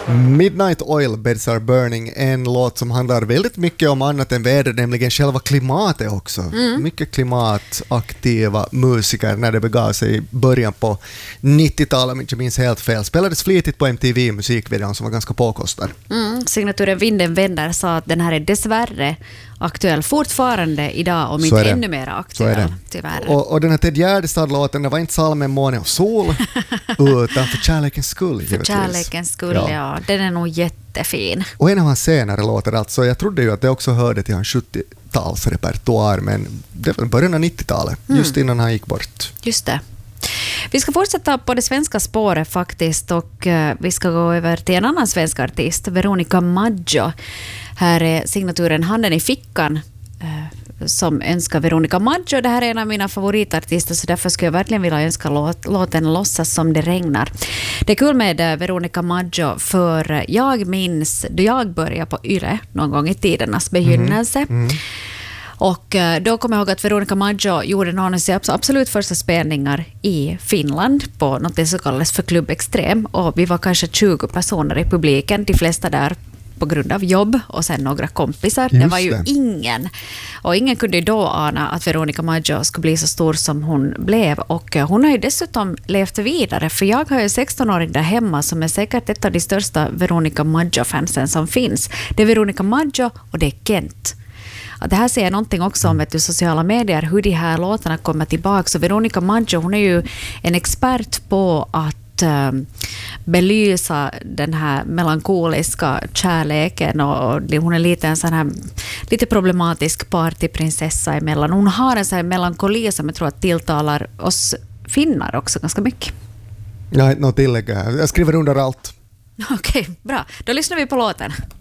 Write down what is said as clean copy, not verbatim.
Midnight Oil, Beds Are Burning, en låt som handlar väldigt mycket om annat än väder, nämligen själva klimatet också. Mycket klimataktiva musiker när det begav sig i början på 90-talet, om jag inte minns helt fel. Spelades flitigt på MTV, musikvideon som var ganska påkostad. Signaturen Vinden vänder sa att den här är dessvärre aktuell fortfarande idag, om inte ännu mer aktuell, tyvärr. Och den här Ted Gärdestad-låten, det var inte salmen Måne och sol, utan För kärlekens skull. För kärlekens skull, ja. Den är nog jättefin. Och en av hans senare låtar, alltså, jag trodde ju att det också hörde till hans 70-talsrepertoar, men det var början av 90-talet, just innan han gick bort. Just det. Vi ska fortsätta på det svenska spåret faktiskt, och vi ska gå över till en annan svensk artist, Veronica Maggio. Här är signaturen Handen i fickan som önskar Veronica Maggio. Det här är en av mina favoritartister, så därför skulle jag verkligen vilja önska låten Låtsas som det regnar. Det är kul med Veronica Maggio, för jag minns då jag började på Yle någon gång i tidernas begynnelse. Och då kommer jag ihåg att Veronica Maggio gjorde någon av sina absolut första spelningar i Finland på något som kallades för Club Extrem, och vi var kanske 20 personer i publiken, de flesta där på grund av jobb och sen några kompisar. Det var ju ingen. Och ingen kunde då ana att Veronica Maggio skulle bli så stor som hon blev. Och hon har ju dessutom levt vidare, för jag har ju 16-åring där hemma som är säkert ett av de största Veronica Maggio-fansen som finns. Det är Veronica Maggio och det är Kent. Det här säger någonting också om sociala medier, hur de här låtarna kommer tillbaka. Så Veronica Maggio, hon är ju en expert på att belysa den här melankoliska kärleken, och hon är lite en sån här lite problematisk partyprinsessa emellan. Hon har en sån här melankoli som jag tror att tilltalar oss finnar också ganska mycket. Jag har inte något tillägg här. Jag skriver under allt. Okej, bra. Då lyssnar vi på låten.